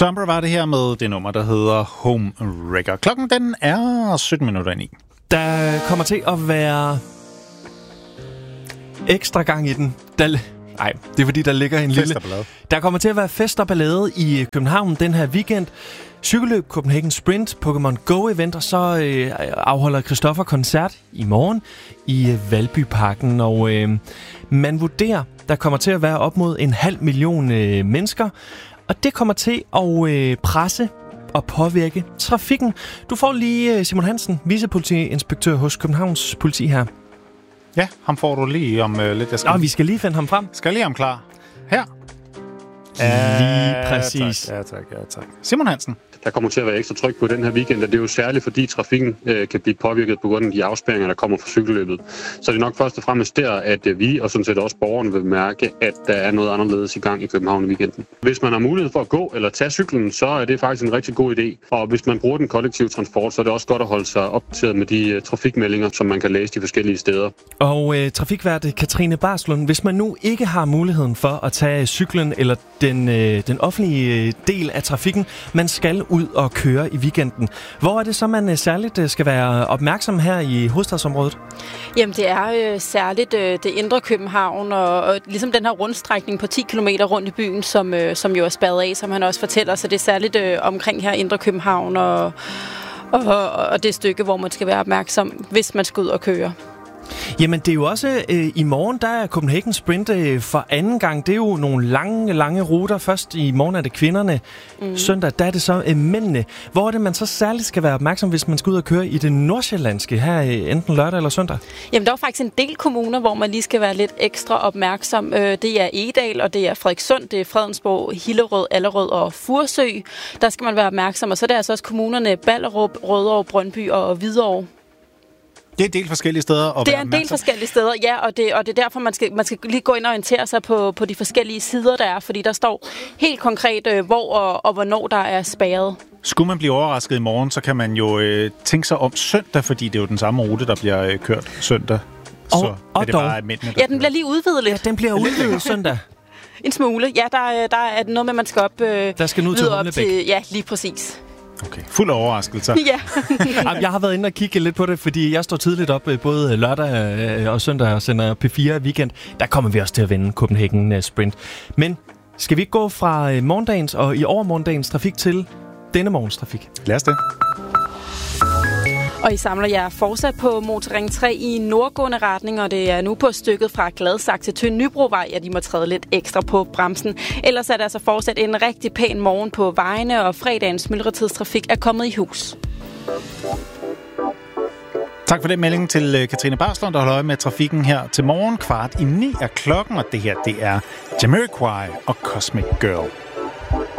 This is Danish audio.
Sombra var det her med det nummer, der hedder Home Wrecker. Klokken den er 17:09. Der kommer til at være ekstra gang i den. Nej, det er fordi, der ligger en lille... Der kommer til at være fest og ballade i København den her weekend. Cykelløb, Copenhagen Sprint, Pokémon Go-event, og så afholder Christoffer koncert i morgen i Valbyparken. Og man vurderer, der kommer til at være op mod 500.000 mennesker, og det kommer til at presse og påvirke trafikken. Du får lige Simon Hansen, vicepolitiinspektør hos Københavns Politi her. Ja, ham får du lige om lidt. Vi skal lige finde ham frem. Skal lige ham klar. Her. Lige præcis. Ja, tak. Simon Hansen. Der kommer til at være ekstra tryk på den her weekend, og det er jo særligt, fordi trafikken kan blive påvirket på grund af de afspærringer, der kommer fra cykelløbet. Så det er nok først og fremmest der, at vi og sådan set også borgerne vil mærke, at der er noget anderledes i gang i København i weekenden. Hvis man har mulighed for at gå eller tage cyklen, så er det faktisk en rigtig god idé. Og hvis man bruger den kollektive transport, så er det også godt at holde sig opdateret med de trafikmeldinger, som man kan læse de forskellige steder. Og trafikvært Katrine Barslund, hvis man nu ikke har muligheden for at tage cyklen eller den offentlige del af trafikken, man skal ud og køre i weekenden. Hvor er det så, man særligt skal være opmærksom her i hovedstadsområdet? Jamen, det er særligt det indre København, og ligesom den her rundstrækning på 10 km rundt i byen, som jo er spærret af, som han også fortæller. Så det er særligt omkring her indre København og det stykke, hvor man skal være opmærksom, hvis man skal ud og køre. Jamen, det er jo også i morgen, der er Copenhagen Sprint for anden gang. Det er jo nogle lange ruter. Først i morgen er det kvinderne. Søndag, der er det så mændene. Hvor er det, man så særligt skal være opmærksom, hvis man skal ud og køre i det nordsjællandske her enten lørdag eller søndag? Jamen, der er faktisk en del kommuner, hvor man lige skal være lidt ekstra opmærksom. Det er Egedal, og det er Frederikssund, det er Fredensborg, Hillerød, Allerød og Furesø. Der skal man være opmærksom. Og så er det altså også kommunerne Ballerup, Rødovre, Brøndby og Hvidovre. Det er en del forskellige steder. Det er en del forskellige steder, ja, og det er derfor, man skal lige gå ind og orientere sig på de forskellige sider, der er, fordi der står helt konkret, hvor og hvornår der er spærret. Skulle man blive overrasket i morgen, så kan man jo tænke sig om søndag, fordi det er jo den samme rute, der bliver kørt søndag. Så og er det bare mændene, ja, den bliver lige udvidet lidt. Ja, den bliver udvidet søndag. En smule. Ja, der er noget med, at man skal op... der skal nu til Humlebæk. Ja, lige præcis. Okay, fuld af overraskelser. Ja. Jeg har været inde og kigge lidt på det, fordi jeg står tidligt op både lørdag og søndag og sender P4 weekend. Der kommer vi også til at vende Copenhagen Sprint. Men skal vi ikke gå fra morgendagens og i overmorgendagens trafik til denne morgens trafik? Lad os det. Og I samler jer fortsat på Motorring 3 i nordgående retning, og det er nu på stykket fra Gladsaxe til Tynd Nybrovej, at de må træde lidt ekstra på bremsen. Ellers er der altså fortsat en rigtig pæn morgen på vejene, og fredagens myldretidstrafik er kommet i hus. Tak for den melding til Katrine Barslund, der holder øje med trafikken her til morgen. 8:45 er klokken, og det her det er Jamiroquai og Cosmic Girl.